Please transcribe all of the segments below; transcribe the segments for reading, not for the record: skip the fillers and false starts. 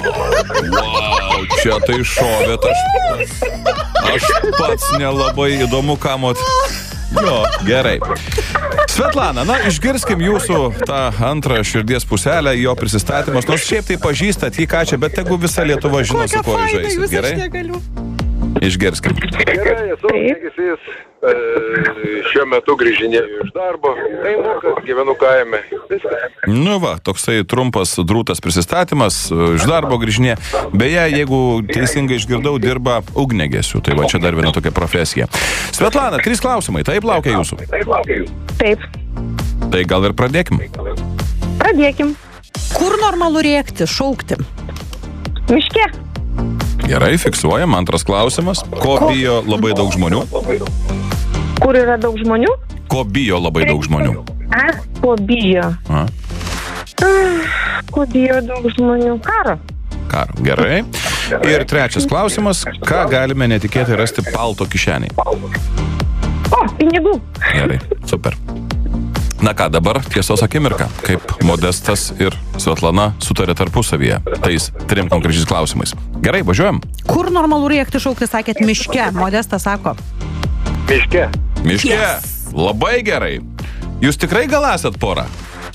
Wow, čia tai šovėt, aš pats nelabai įdomu, kamot. Jo, gerai. Svetlana, išgirskim jūsų tą antrą širdies puselę, jo prisistatymas, nors šiaip tai pažįstat jį ką čia, bet tegu visa Lietuva žino, su kuo jūs žaisit. Gerai? Išgirskim. Gerai, esu Negisys, šiuo metu grįžinėjau iš darbo, Eimukas, gyvenu kaime. Toksai trumpas drūtas prisistatymas, iš darbo grįžinė. Beje, jeigu teisingai išgirdau, dirba ugniagesiu, tai va čia dar viena tokia profesija. Svetlana, 3 klausimai, taip laukia jūsų? Taip. Tai gal ir pradėkim? Pradėkim. Kur normalu rėkti, šaukti? Miške. Gerai, fiksuojam. Antras klausimas. Ko bijo labai daug žmonių? Kur yra daug žmonių? Ko bijo labai daug žmonių? Ko bijo? Ko bijo daug žmonių? Karo. Gerai. Ir trečias klausimas. Ką galime netikėtai rasti palto kišeniai? Pinigų. Gerai, super. Na ką, dabar tiesos akimirka, kaip Modestas ir Svetlana sutarė tarpusavyje tais 3 konkrečiais klausimais. Gerai, važiuojam. Kur normalu rėkti, šaukti, sakėt, miške? Modestas sako. Miške. Miške. Yes. Labai gerai. Jūs tikrai gal esat pora?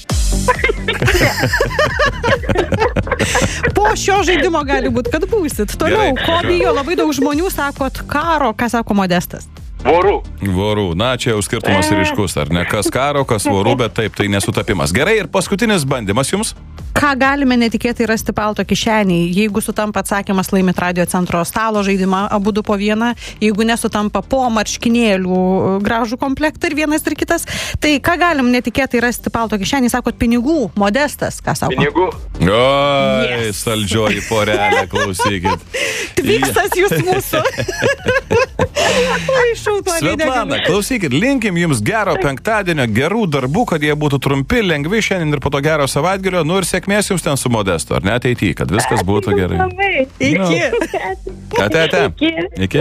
Po šio žaidimo gali būti, kad būsit. Toliau, Gerai, ko bijo labai daug žmonių, sakot, karo, ką sako Modestas? Vorų. Na, čia jau skirtumas ryškus, ar ne? Kas karo, kas vorų, bet taip, tai nesutapimas. Gerai, ir paskutinis bandymas jums? Ką galime netikėtai rasti palto kišeniai? Jeigu sutampa atsakymas, laimit radio centro stalo žaidimą, abudu po vieną. Jeigu nesutampa, po marškinėlių gražų komplektą ir vienas ir kitas. Tai ką galim netikėtai rasti palto kišeniai? Sakot, pinigų. Modestas, ką sako? Pinigų. Oi, saldžioji porelė, klausykit. Tvikstas jūs mūsų. Svetlana, klausykit, linkim jums gero penktadienio, gerų darbų, kad jie būtų trumpi, lengvi šiandien ir po to gero savaitgalio, ir sėkmės jums ten su Modestu, ar ne, ateityje, kad viskas būtų gerai. Iki. Ate. Iki.